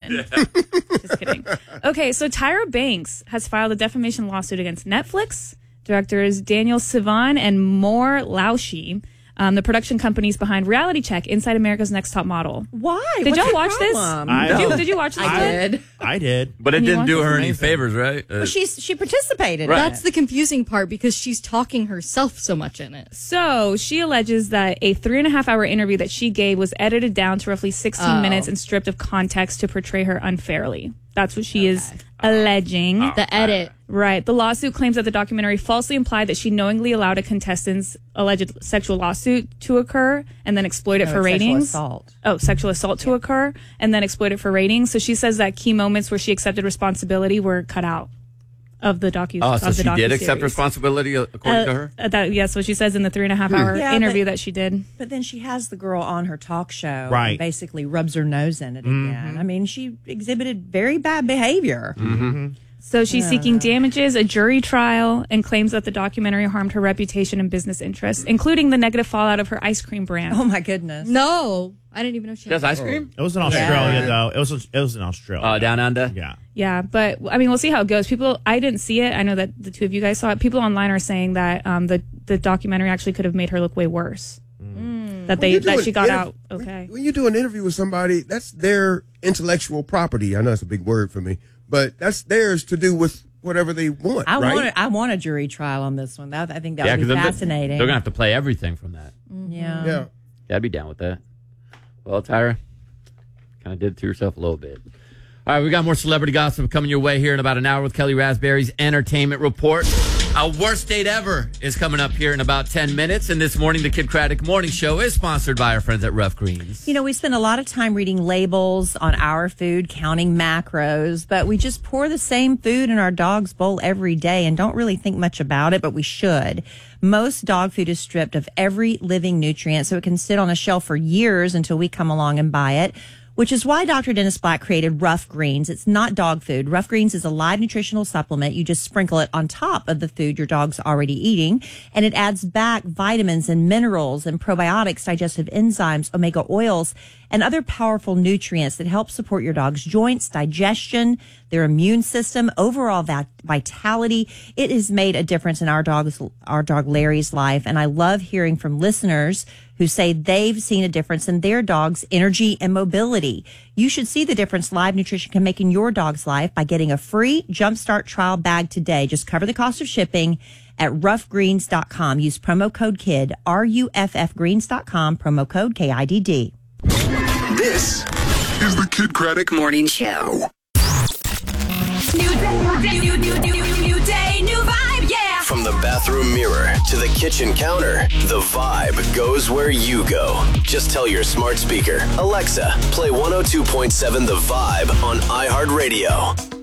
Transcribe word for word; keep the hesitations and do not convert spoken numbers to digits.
Yeah. Just kidding. Okay, so Tyra Banks has filed a defamation lawsuit against Netflix, directors Daniel Sivan and Moore Laushi, um, the production companies behind Reality Check, Inside America's Next Top Model. Why? Did What's y'all the watch problem? this? I Did you, know. did you watch this? I one? did. I did. But it And you didn't do watched her it? any favors, right? Uh, Well, she's she participated. Right. in That's it. the confusing part because she's talking herself so much in it. So she alleges that a three and a half hour interview that she gave was edited down to roughly sixteen Oh. minutes and stripped of context to portray her unfairly. That's what she is alleging. Oh. The edit. Right. The lawsuit claims that the documentary falsely implied that she knowingly allowed a contestant's alleged sexual lawsuit to occur and then exploit it No, for it's sexual ratings. assault. Oh, sexual assault to occur and then exploit it for ratings. So she says that key moments where she accepted responsibility were cut out of the docu. oh, so of the she did accept docuseries. responsibility uh, according Uh, to her? uh, that, yes, what she says in the three and a half hour Yeah, interview but- that she did. But then she has the girl on her talk show Right. and basically rubs her nose in it again. I mean, she exhibited very bad behavior. So she's seeking damages, a jury trial, and claims that the documentary harmed her reputation and business interests, including the negative fallout of her ice cream brand. Oh, my goodness. No, I didn't even know she Does had ice cream? It was in Australia, though. It was it was in Australia. Uh, down under? Yeah. Yeah, but I mean, we'll see how it goes. People, I didn't see it. I know that the two of you guys saw it. People online are saying that um, the the documentary actually could have made her look way worse. That they When you do that an she got interv- out when- okay. When you do an interview with somebody, that's their intellectual property. I know it's a big word for me, but that's theirs to do with whatever they want. I right? want a, I want a jury trial on this one. That I think that Yeah, would be they're- fascinating. They're going to have to play everything from that. yeah. Yeah. Yeah, I'd be down with that. Well, Tyra, kind of did it to yourself a little bit. All right, we got more celebrity gossip coming your way here in about an hour with Kelly Raspberry's Entertainment Report. Our worst date ever is coming up here in about ten minutes. And this morning, the Kid Craddock Morning Show is sponsored by our friends at Rough Greens. You know, we spend a lot of time reading labels on our food, counting macros, but we just pour the same food in our dog's bowl every day and don't really think much about it, but we should. Most dog food is stripped of every living nutrient, so it can sit on a shelf for years until we come along and buy it. Which is why Doctor Dennis Black created Rough Greens. It's not dog food. Rough Greens is a live nutritional supplement. You just sprinkle it on top of the food your dog's already eating, and it adds back vitamins and minerals and probiotics, digestive enzymes, omega oils, and other powerful nutrients that help support your dog's joints, digestion, their immune system, overall va- vitality. It has made a difference in our dog's, our dog Larry's life, and I love hearing from listeners who say they've seen a difference in their dog's energy and mobility. You should see the difference Live Nutrition can make in your dog's life by getting a free Jumpstart trial bag today. Just cover the cost of shipping at rough greens dot com. Use promo code KID, R U F F greens dot com, promo code K I D D. This is the Kid Craddock Morning Show. New day, new, new, new, new, new day, new vibe, yeah. From the bathroom mirror to the kitchen counter, the vibe goes where you go. Just tell your smart speaker, Alexa, play one oh two point seven The Vibe on iHeartRadio.